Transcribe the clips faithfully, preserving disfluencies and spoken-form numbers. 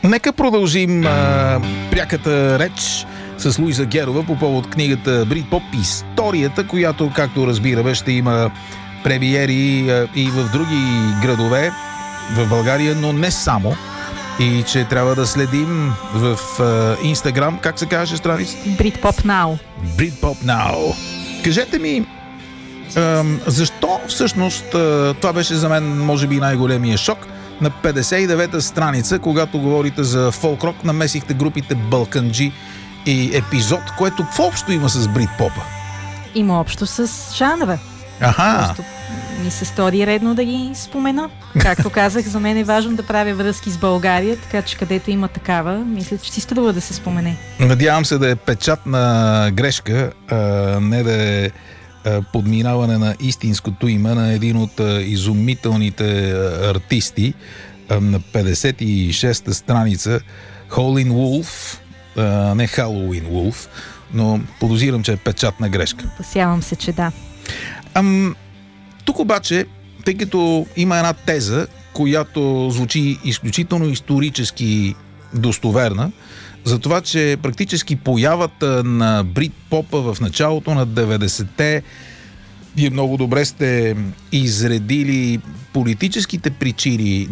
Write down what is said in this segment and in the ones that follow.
Нека продължим а, пряката реч с Луиза Герова по повод книгата Бритпоп историята, която, както разбираме, ще има премиери а, и в други градове в България, но не само. И че трябва да следим в Инстаграм, как се казваше страницата? Britpop Now. Britpop Now. Кажете ми, а, защо всъщност а, това беше за мен, може би, най-големия шок? На петдесет и девета страница, когато говорите за фолк-рок, намесихте групите Балканджи и Епизод, което какво общо има с бритпопа? Има общо с жанра. Аха. Просто ми се стори редно да ги спомена. Както казах, за мен е важно да правя връзки с България, така че където има такава, мисля, че си струва да се спомене. Надявам се да е печатна грешка, а не да е подминаване на истинското име на един от изумителните артисти на петдесет и шеста страница, Howlin' Wolf, не Halloween Wolf, но подозирам, че е печатна грешка. Опасявам се, че да. Ам, тук обаче, тъй като има една теза, която звучи изключително исторически достоверна, за това, че практически появата на бритпопа в началото на деветдесетте, вие много добре сте изредили политическите причини.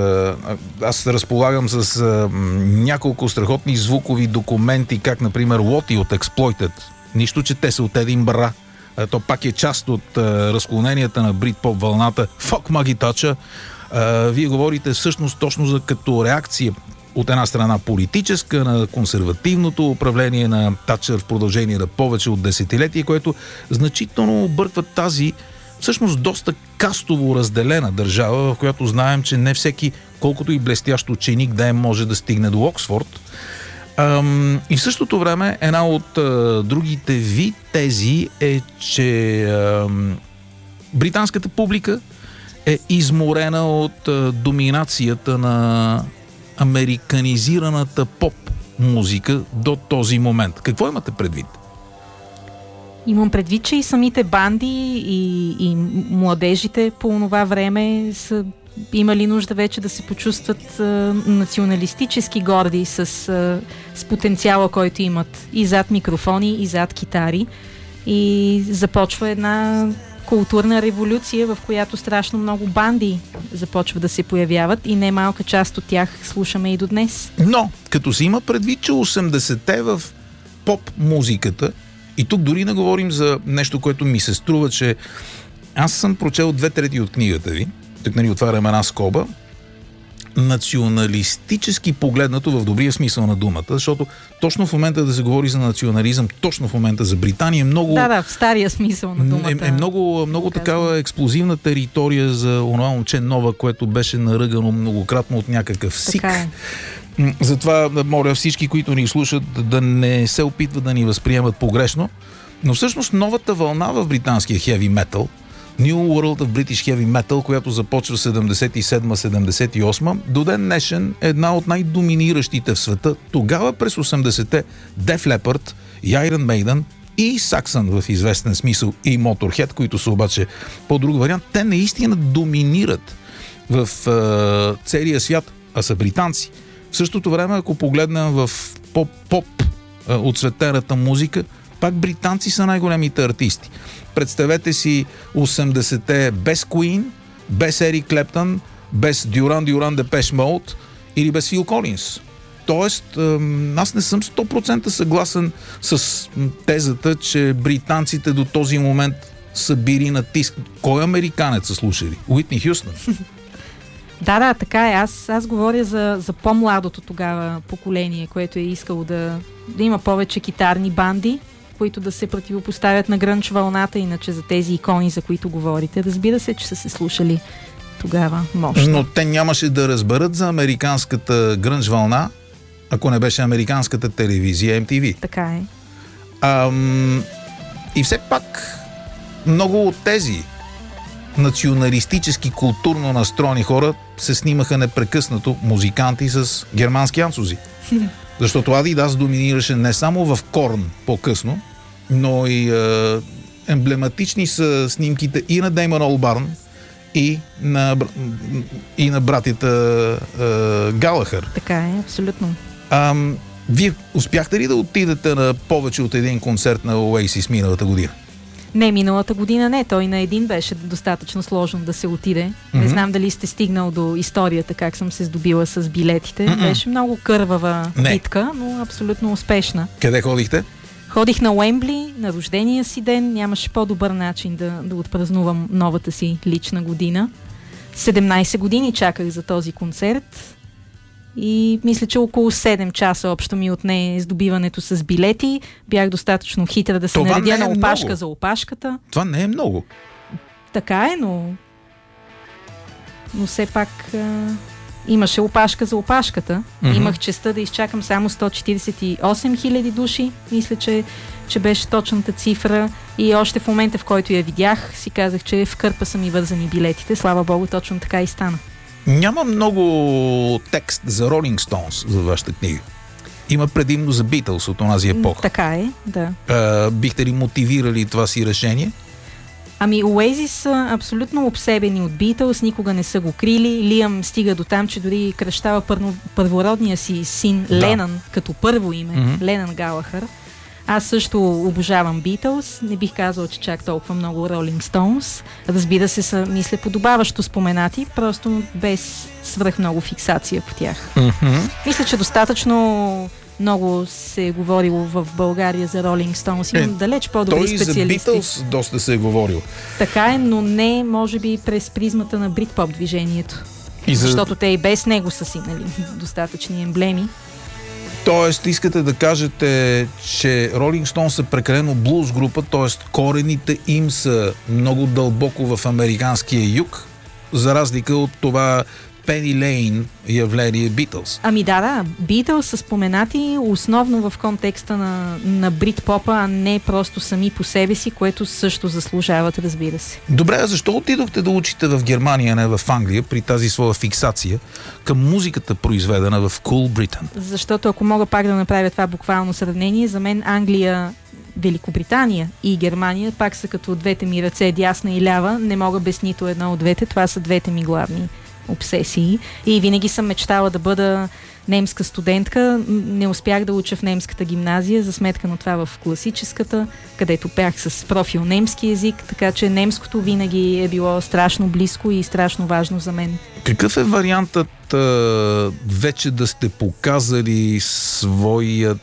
Аз разполагам с няколко страхотни звукови документи, как, например, Лоти от Exploited. Нищо, че те са от Единбъра. То пак е част от разклоненията на бритпоп вълната. Fuck Maggie Thatcher. Вие говорите всъщност точно за като реакция от една страна политическа на консервативното управление на Тачър в продължение на повече от десетилетие, което значително обърква тази всъщност доста кастово разделена държава, в която знаем, че не всеки, колкото и блестящ ученик да е, може да стигне до Оксфорд. Ам, и в същото време една от а, другите ви тези е, че ам, британската публика е изморена от а, доминацията на американизираната поп-музика до този момент. Какво имате предвид? Имам предвид, че и самите банди и, и младежите по това време са имали нужда вече да се почувстват а, националистически горди с, а, с потенциала, който имат и зад микрофони, и зад китари. И започва една културна революция, в която страшно много банди започва да се появяват и немалка част от тях слушаме и до днес. Но, като се има предвид, че осемдесетте в поп-музиката, и тук дори не говорим за нещо, което ми се струва, че аз съм прочел две трети от книгата ви, тук нали отварям една скоба, националистически погледнато в добрия смисъл на думата, защото точно в момента да се говори за национализъм, точно в момента за Британия е много... Да, да, в стария смисъл на думата. Е, е много, много такава експлозивна територия за онова момче Нова, което беше наръгано многократно от някакъв сик. Така е. Затова моля всички, които ни слушат, да не се опитват да ни възприемат погрешно, но всъщност новата вълна в британския heavy metal, New World of British Heavy Metal, която започва седемдесет и седма седемдесет и осма, до ден днешен е една от най-доминиращите в света. Тогава през осемдесетте Def Leppard, Iron Maiden и Saxon в известен смисъл и Motorhead, които са обаче по-друг вариант, те наистина доминират в е, целия свят, а са британци. В същото време, ако погледнем в поп-поп е, отцветената музика, пак британци са най-големите артисти. Представете си осемдесетте без Queen, без Ерик Клептън, без Дюран Дюран, Депеш Мод или без Фил Колинс. Тоест, аз не съм сто процента съгласен с тезата, че британците до този момент са били на тиск. Кой американец са слушали? Уитни Хюстън. Да, да, така е. Аз, аз говоря за, за по-младото тогава поколение, което е искало да, да има повече китарни банди, които да се противопоставят на грънч вълната, иначе за тези икони, за които говорите. Разбира се, че са се слушали тогава мощно. Но те нямаше да разберат за американската грънч вълна, ако не беше американската телевизия Ем Ти Ви. Така е. Ам, и все пак много от тези националистически, културно настроени хора се снимаха непрекъснато музиканти с германски анцузи. Защото Адидас доминираше не само в Корн по-късно, но и е, емблематични са снимките и на Деймън Олбарн, и на, и на братята а, Галахър. Така е, абсолютно. А, вие успяхте ли да отидете на повече от един концерт на Oasis миналата година? Не, миналата година не. Той на един беше достатъчно сложно да се отиде. Mm-hmm. Не знам дали сте стигнал до историята, как съм се здобила с билетите. Mm-mm. Беше много кървава не. битка, но абсолютно успешна. Къде ходихте? Ходих на Уембли, на рождения си ден. Нямаше по-добър начин да, да отпразнувам новата си лична година. седемнайсет години чаках за този концерт. И мисля, че около седем часа общо ми отне здобиването с билети. Бях достатъчно хитра да се това наредя на опашка много. За опашката. Това не е много. Така е, но но все пак а... имаше опашка за опашката. Mm-hmm. Имах честта да изчакам само сто четирийсет и осем хиляди души. Мисля, че, че беше точната цифра. И още в момента, в който я видях, си казах, че в кърпа са ми вързани билетите. Слава Богу, точно така и стана. Няма много текст за Rolling Stones за вашата книга. Има предимно за Beatles от онази епоха. Така е, да. А, бихте ли мотивирали това си решение? Ами Oasis са абсолютно обсебени от Beatles, никога не са го крили. Лиам стига до там, че дори кръщава първо, първородния си син да. Ленън като първо име, mm-hmm. Ленън Галахър. Аз също обожавам Beatles. Не бих казала, че чак толкова много Rolling Stones. Разбира се, са, мисля, подобаващо споменати, просто без свръх много фиксация по тях. Mm-hmm. Мисля, че достатъчно много се е говорило в България за Rolling Stones. Имам е, далеч по-добри специалисти. Той и за Beatles доста се е говорил. Така е, но не, може би, през призмата на брит-поп движението. И за... Защото те и без него са си, нали, достатъчни емблеми. Тоест, искате да кажете, че Rolling Stones са прекалено блуз група, т.е. корените им са много дълбоко в американския юг, за разлика от това Пени Лейн явление Beatles. Ами да, да. Beatles са споменати основно в контекста на, на брит-попа, а не просто сами по себе си, което също заслужават, разбира се. Добре, а защо отидохте да учите в Германия, не в Англия, при тази своя фиксация към музиката, произведена в Cool Britain? Защото ако мога пак да направя това буквално сравнение, за мен Англия, Великобритания и Германия пак са като двете ми ръце, дясна и лява. Не мога без нито едно от двете. Това са двете ми главни обсесии. И винаги съм мечтала да бъда немска студентка. Не успях да уча в немската гимназия, за сметка на това в класическата, където бях с профил немски език, така че немското винаги е било страшно близко и страшно важно за мен. Какъв е вариантът а, вече да сте показали своят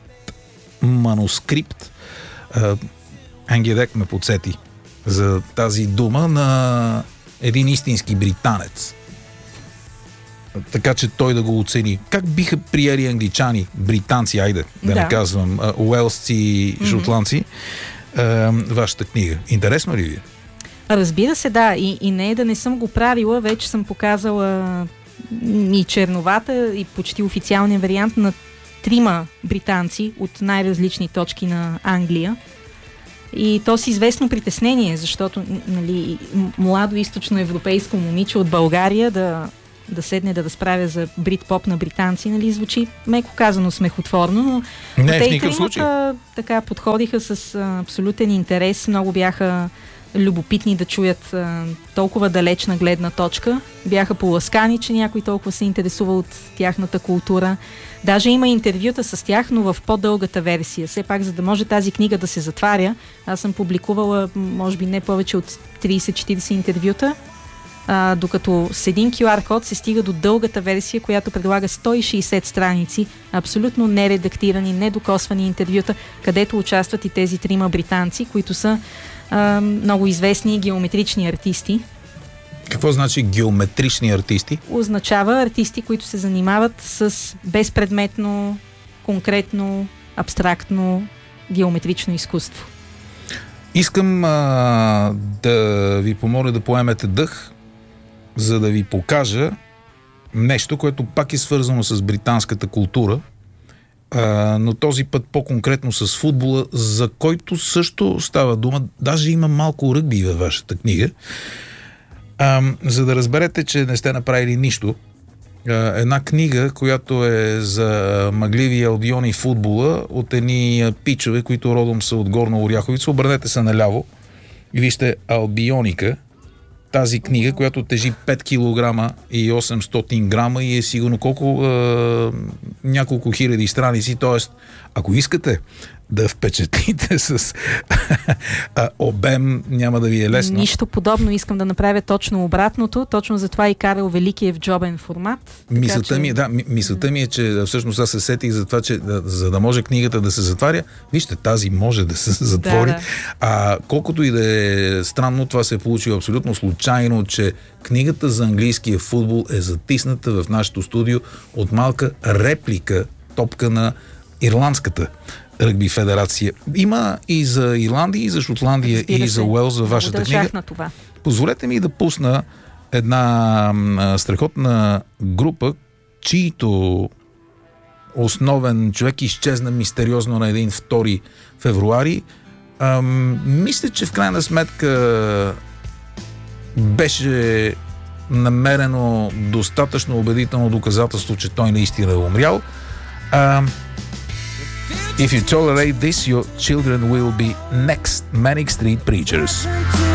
манускрипт? Енгедек ме подсети за тази дума на един истински британец. Така че той да го оцени. Как биха приели англичани, британци, айде, да, да. не казвам, уелсци, шотландци, mm-hmm. вашата книга? Интересно ли ви? Разбира се, да. И, и не да не съм го правила, вече съм показала и черновата, и почти официалния вариант на трима британци от най-различни точки на Англия. И то с известно притеснение, защото, нали, младо източноевропейско момиче от България да, да седне да разправя за брит-поп на британци, нали, звучи меко казано смехотворно, но не, те и тримата така подходиха с а, абсолютен интерес. Много бяха любопитни да чуят а, толкова далечна гледна точка. Бяха поласкани, че някой толкова се интересува от тяхната култура. Даже има интервюта с тях, но в по-дългата версия. Все пак, за да може тази книга да се затваря, аз съм публикувала, може би не повече от трийсет-четирийсет интервюта, а, докато с един кю ар код се стига до дългата версия, която предлага сто и шейсет страници, абсолютно нередактирани, недокосвани интервюта, където участват и тези трима британци, които са а, много известни геометрични артисти. Какво значи геометрични артисти? Означава артисти, които се занимават с безпредметно, конкретно, абстрактно, геометрично изкуство. Искам а, да ви помоля да поемете дъх, за да ви покажа нещо, което пак е свързано с британската култура, а, но този път по-конкретно с футбола, за който също става дума. Даже има малко ръгби във вашата книга. А, за да разберете, че не сте направили нищо. А, една книга, която е за мъгливи Албион и футбола от едни пичове, които родом са от Горна Оряховица. Обърнете се наляво и вижте Албионика. тази книга, която тежи пет килограма и осемстотин грама и е сигурно колко е, няколко хиляди страници, т.е. ако искате да впечатлите с обем, няма да ви е лесно. Нищо подобно, искам да направя точно обратното. Точно затова и Карел Велики е в джобен формат. Мисълта че... ми е, да, мисълта ми е, че всъщност аз се сетих за това, че за да може книгата да се затваря, вижте, тази може да се затвори. Да, да. А колкото и да е странно, това се е получило абсолютно случайно, че книгата за английския футбол е затисната в нашото студио от малка реплика, топка на ирландската ръгби федерация. Има и за Ирландия, и за Шотландия, Разбира и за Уелс във вашата книга. На това. Позволете ми да пусна една а, страхотна група, чието основен човек изчезна мистериозно на един втори февруари. А, мисля, че в крайна сметка беше намерено достатъчно убедително доказателство, че той наистина е умрял. А, If you tolerate this, your children will be next Manic Street Preachers.